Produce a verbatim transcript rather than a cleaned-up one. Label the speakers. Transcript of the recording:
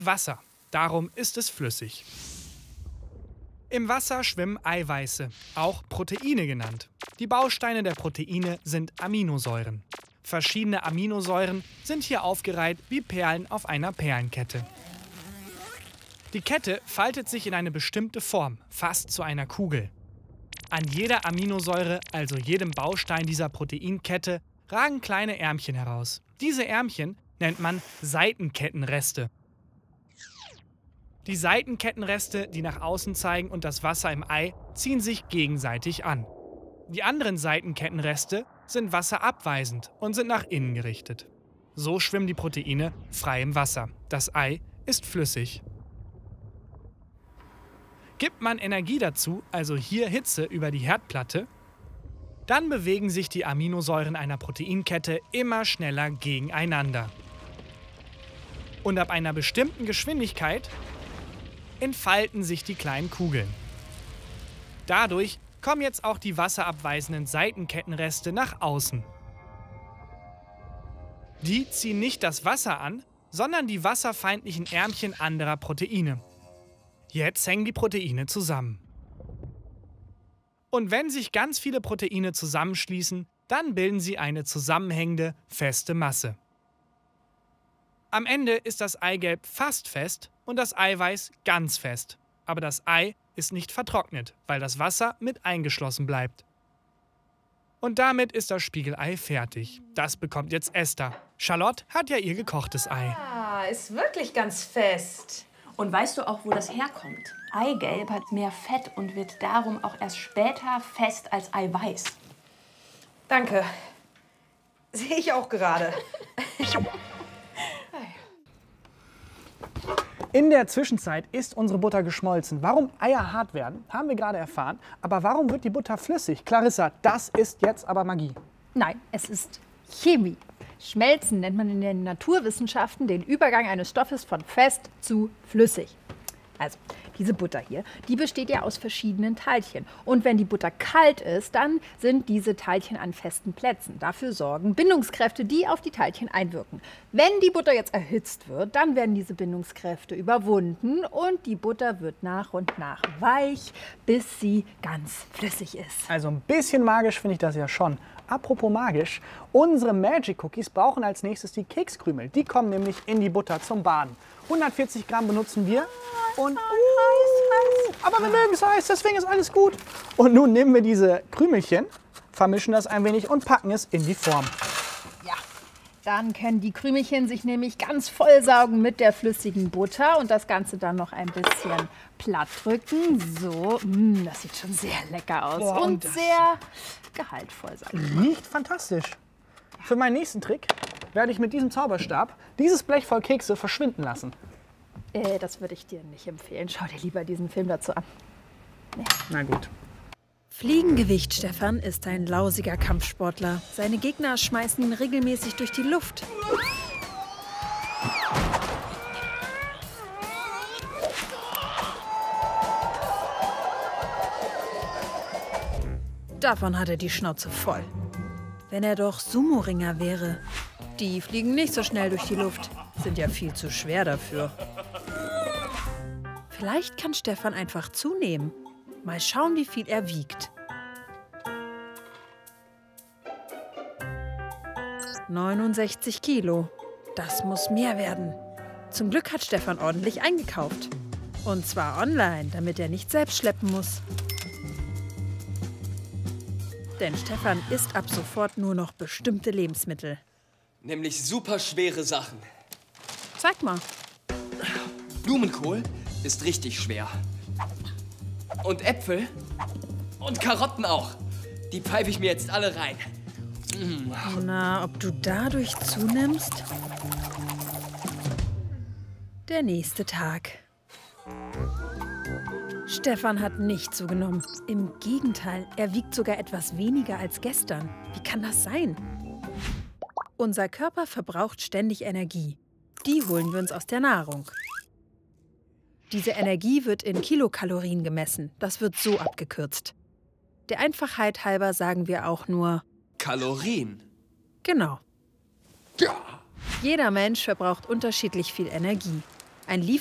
Speaker 1: Wasser. Darum ist es flüssig. Im Wasser schwimmen Eiweiße, auch Proteine genannt. Die Bausteine der Proteine sind Aminosäuren. Verschiedene Aminosäuren sind hier aufgereiht wie Perlen auf einer Perlenkette. Die Kette faltet sich in eine bestimmte Form, fast zu einer Kugel. An jeder Aminosäure, also jedem Baustein dieser Proteinkette, ragen kleine Ärmchen heraus. Diese Ärmchen nennt man Seitenkettenreste. Die Seitenkettenreste, die nach außen zeigen und das Wasser im Ei, ziehen sich gegenseitig an. Die anderen Seitenkettenreste sind wasserabweisend und sind nach innen gerichtet. So schwimmen die Proteine frei im Wasser. Das Ei ist flüssig. Gibt man Energie dazu, also hier Hitze über die Herdplatte, dann bewegen sich die Aminosäuren einer Proteinkette immer schneller gegeneinander. Und ab einer bestimmten Geschwindigkeit entfalten sich die kleinen Kugeln. Dadurch kommen jetzt auch die wasserabweisenden Seitenkettenreste nach außen. Die ziehen nicht das Wasser an, sondern die wasserfeindlichen Ärmchen anderer Proteine. Jetzt hängen die Proteine zusammen. Und wenn sich ganz viele Proteine zusammenschließen, dann bilden sie eine zusammenhängende, feste Masse. Am Ende ist das Eigelb fast fest und das Eiweiß ganz fest. Aber das Ei ist nicht vertrocknet, weil das Wasser mit eingeschlossen bleibt. Und damit ist das Spiegelei fertig. Das bekommt jetzt Esther. Charlotte hat ja ihr gekochtes Ei.
Speaker 2: Ah, ist wirklich ganz fest.
Speaker 3: Und weißt du auch, wo das herkommt? Eigelb hat mehr Fett und wird darum auch erst später fest als Eiweiß.
Speaker 2: Danke. Sehe ich auch gerade.
Speaker 1: In der Zwischenzeit ist unsere Butter geschmolzen. Warum Eier hart werden, haben wir gerade erfahren. Aber warum wird die Butter flüssig? Clarissa, das ist jetzt aber Magie.
Speaker 4: Nein, es ist Chemie. Schmelzen nennt man in den Naturwissenschaften den Übergang eines Stoffes von fest zu flüssig. Also, diese Butter hier, die besteht ja aus verschiedenen Teilchen. Und wenn die Butter kalt ist, dann sind diese Teilchen an festen Plätzen. Dafür sorgen Bindungskräfte, die auf die Teilchen einwirken. Wenn die Butter jetzt erhitzt wird, dann werden diese Bindungskräfte überwunden und die Butter wird nach und nach weich, bis sie ganz flüssig ist.
Speaker 1: Also ein bisschen magisch finde ich das ja schon. Apropos magisch, unsere Magic Cookies brauchen als nächstes die Kekskrümel. Die kommen nämlich in die Butter zum Baden. hundertvierzig Gramm benutzen wir. Und, uh, aber wir mögen es heiß, deswegen ist alles gut. Und nun nehmen wir diese Krümelchen, vermischen das ein wenig und packen es in die Form.
Speaker 4: Ja, dann können die Krümelchen sich nämlich ganz vollsaugen mit der flüssigen Butter und das Ganze dann noch ein bisschen platt drücken. So, mh, das sieht schon sehr lecker aus.
Speaker 1: Boah,
Speaker 4: und
Speaker 1: und
Speaker 4: sehr gehaltvoll, sag ich mal.
Speaker 1: Riecht fantastisch. Für meinen nächsten Trick werde ich mit diesem Zauberstab dieses Blech voll Kekse verschwinden lassen.
Speaker 4: Äh, das würde ich dir nicht empfehlen. Schau dir lieber diesen Film dazu an. Nee.
Speaker 1: Na gut.
Speaker 5: Fliegengewicht Stefan ist ein lausiger Kampfsportler. Seine Gegner schmeißen ihn regelmäßig durch die Luft. Davon hat er die Schnauze voll. Wenn er doch Sumo-Ringer wäre. Die fliegen nicht so schnell durch die Luft, sind ja viel zu schwer dafür. Vielleicht kann Stefan einfach zunehmen. Mal schauen, wie viel er wiegt. neunundsechzig Kilo. Das muss mehr werden. Zum Glück hat Stefan ordentlich eingekauft. Und zwar online, damit er nicht selbst schleppen muss. Denn Stefan isst ab sofort nur noch bestimmte Lebensmittel.
Speaker 6: Nämlich super schwere Sachen.
Speaker 5: Zeig mal.
Speaker 6: Blumenkohl ist richtig schwer. Und Äpfel und Karotten auch. Die pfeife ich mir jetzt alle rein. Mm.
Speaker 5: Na, ob du dadurch zunimmst? Der nächste Tag. Stefan hat nicht zugenommen. Im Gegenteil, er wiegt sogar etwas weniger als gestern. Wie kann das sein? Unser Körper verbraucht ständig Energie. Die holen wir uns aus der Nahrung. Diese Energie wird in Kilokalorien gemessen. Das wird so abgekürzt. Der Einfachheit halber sagen wir auch nur
Speaker 6: Kalorien.
Speaker 5: Genau.
Speaker 6: Ja.
Speaker 5: Jeder Mensch verbraucht unterschiedlich viel Energie. Ein